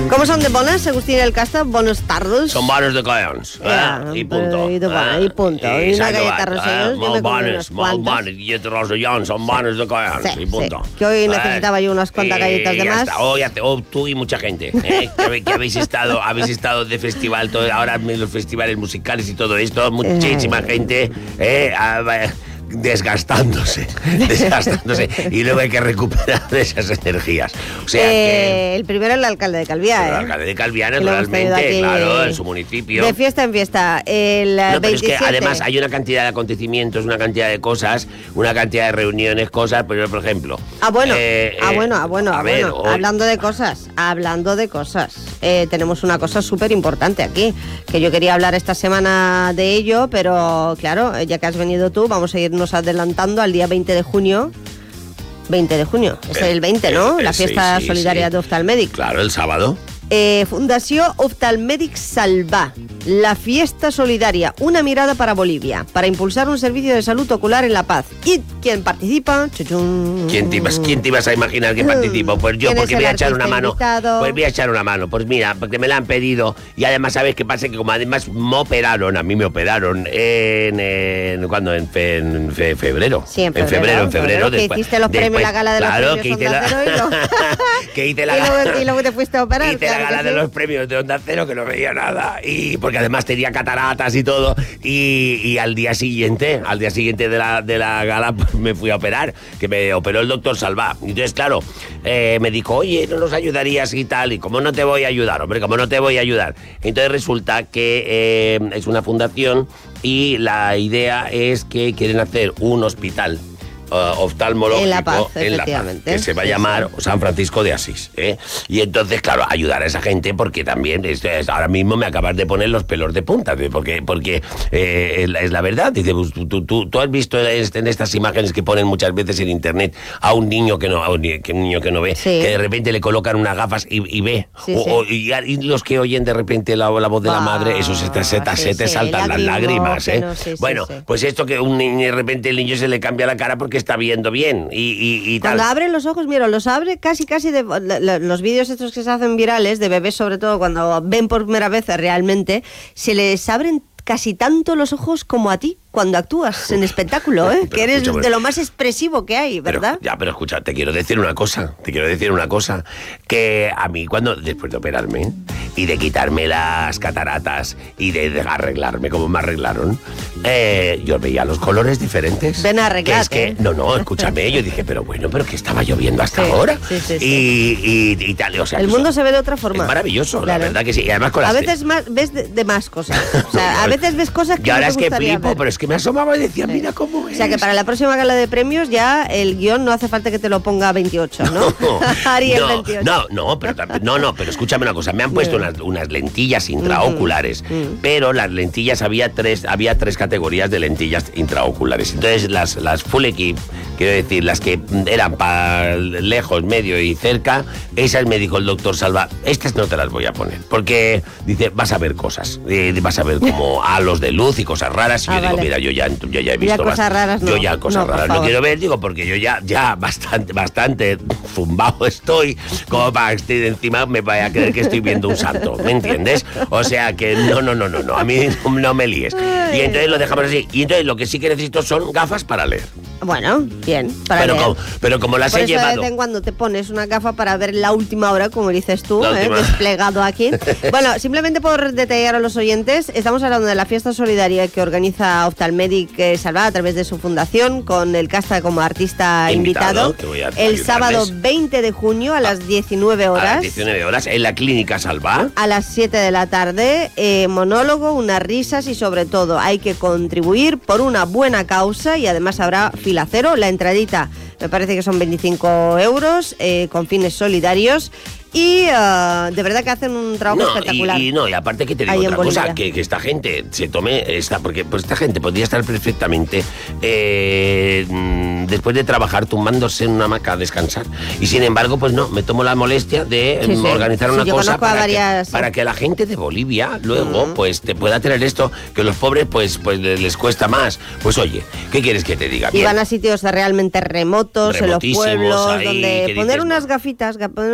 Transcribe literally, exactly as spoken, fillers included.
Com són de bones, Agustín el Casta? Bones tardes. Són bones de collons, eh? Ja, I punto. I, de bona, eh? i punto. I, I una galleta rosellons, eh? Molt bones, molt bones. Galletes rosellons, són bones de collons, sí, i punto. Sí. Que hoy necesitaba eh, yo unas cuantas galletas de más. Oh, ya te, oh, tú y mucha gente, ¿eh? que, que habéis estado habéis estado de festival, todo, ahora en los festivales musicales y todo esto, muchísima eh. gente, ¿eh? A, desgastándose, desgastándose y luego hay que recuperar esas energías. O sea eh, que el primero el alcalde de Calviá, el ¿eh? alcalde de Calviá, naturalmente, claro, en su municipio. De fiesta en fiesta. El no, pero veintisiete. Es que además hay una cantidad de acontecimientos, una cantidad de cosas, una cantidad de reuniones, cosas, pero por ejemplo. Ah, bueno, eh, ah, bueno, ah, bueno, a ah, ver, bueno. Hoy... Hablando de cosas, hablando de cosas. Eh, tenemos una cosa súper importante aquí, que yo quería hablar esta semana de ello, pero claro, ya que has venido tú, vamos a irnos adelantando al día veinte de junio. veinte de junio, es el, el veinte, ¿no? El, el, la fiesta sí, sí, solidaria sí. de Oftalmèdic. Claro, el sábado. Eh, Fundació Oftalmèdic Salvà, la fiesta solidaria, una mirada para Bolivia, para impulsar un servicio de salud ocular en La Paz. ¿Y quién participa? Chuchun. ¿Quién te, ibas, ¿Quién te ibas a imaginar que participo? Pues yo, porque voy a echar una mano. Invitado? Pues voy a echar una mano. Pues mira, porque me la han pedido. Y además, ¿sabes qué pasa? Que como además me operaron, a mí me operaron en... en ¿Cuándo? En, fe, en fe, febrero. Sí, en febrero. En febrero, en febrero. febrero después, que hiciste los después, premios, la gala de claro, los premios que hice Onda la, Cero y, lo... que hice la y, luego, y luego te fuiste a operar. Hice claro la gala sí. de los premios de Onda Cero, que no veía nada. Y porque además tenía cataratas y todo. Y, y al día siguiente, al día siguiente de la, de la gala, pues me fui a operar, que me operó el doctor Salvà. Entonces, claro, eh, me dijo, oye, ¿no nos ayudarías y tal? Y ¿cómo no te voy a ayudar, hombre? ¿Cómo no te voy a ayudar? Entonces resulta que eh, es una fundación y la idea es que quieren hacer un hospital Uh, oftalmológico en La Paz, en La Paz, que se va a llamar San Francisco de Asís, ¿eh? Y entonces, claro, ayudar a esa gente, porque también es, es, ahora mismo me acabas de poner los pelos de punta, ¿eh? porque porque eh, es, es la verdad. Dice, pues, tú, tú, tú, tú has visto en estas imágenes que ponen muchas veces en internet a un niño que no, a un niño que no ve, sí. que de repente le colocan unas gafas y, y ve, sí, o, sí. O, y, y los que oyen de repente la, la voz de la madre, eso se te, se te, sí, se te sí, saltan las lágrimas, ¿eh? Sí, bueno, sí, sí. pues esto que un niño de repente el niño se le cambia la cara porque está viendo bien. Y, y, y Cuando tal. abren los ojos, mira, los abre casi, casi de los vídeos estos que se hacen virales, de bebés sobre todo, cuando ven por primera vez realmente, se les abren casi tanto los ojos como a ti cuando actúas en espectáculo, ¿eh? Que eres de lo más expresivo que hay, ¿verdad? Pero, ya, pero escucha, te quiero decir una cosa, te quiero decir una cosa, que a mí cuando, después de operarme y de quitarme las cataratas y de, de arreglarme como me arreglaron, eh, yo veía los colores diferentes. Ven a arreglarte. Que es que, no, no, escúchame, yo dije, pero bueno, pero que estaba lloviendo hasta sí, ahora. Sí, sí, sí. Y, y, y tal, o sea, el mundo eso, se ve de otra forma. Es maravilloso, claro. La verdad que sí. Y además con las a veces más, ves de, de más cosas. O sea, no, a veces ves cosas que y ahora no es te que gustaría flipo, ver. pero es que me asomaba y decía, sí. Mira cómo es. O sea, que para la próxima gala de premios ya el guión no hace falta que te lo ponga veintiocho, ¿no? No, Ariel no, veintiocho. no, no, pero también, no, no, pero escúchame una cosa, me han puesto unas, unas lentillas intraoculares, mm. pero las lentillas había tres, había tres categorías de lentillas intraoculares. Entonces las, las full equip, quiero decir, las que eran para lejos, medio y cerca, esas me dijo el doctor Salvà, estas no te las voy a poner, porque dice, vas a ver cosas, eh, vas a ver como halos de luz y cosas raras, y ah, yo digo, vale. mira, yo ya, yo ya he visto ya cosas bast- raras, no. yo ya cosas no, raras no quiero ver, digo, porque yo ya, ya bastante, bastante zumbado estoy, como para que esté encima me vaya a creer que estoy viendo un santo, ¿me entiendes? O sea que no, no, no, no, no, a mí no, no me líes. Y entonces lo dejamos así. Y entonces lo que sí que necesito son gafas para leer. Bueno, bien, para pero, leer. como, pero como las Por he eso llevado... de vez en cuando te pones una gafa para ver la última hora, como dices tú, La ¿eh? última. Desplegado aquí. Bueno, simplemente por detallar a los oyentes, estamos hablando de la fiesta solidaria que organiza Oftalmèdic Salvà a través de su fundación, con el Casta como artista invitado, invitado voy a el sábado veinte de junio a las diecinueve horas. A las diecinueve horas, en la Clínica Salvà. A las siete de la tarde, eh, monólogo, unas risas y sobre todo hay que contribuir por una buena causa y además habrá fila cero. La entradita me parece que son veinticinco euros eh, con fines solidarios. Y uh, de verdad que hacen un trabajo no, espectacular. Y, y no, y aparte que te digo Ahí otra en cosa, Bolivia. que, que esta gente se tome, esta, porque pues esta gente podría estar perfectamente eh, después de trabajar tumbándose en una hamaca a descansar. Y sin embargo, pues no, me tomo la molestia de sí, sí. organizar sí, una yo cosa para, varias... que, para que la gente de Bolivia luego uh-huh. pues te pueda tener esto, que los pobres pues, pues les cuesta más. Pues oye, ¿qué quieres que te diga? Y van a sitios realmente remotos, en los pueblos, ahí, donde poner dices, unas no. gafitas, poner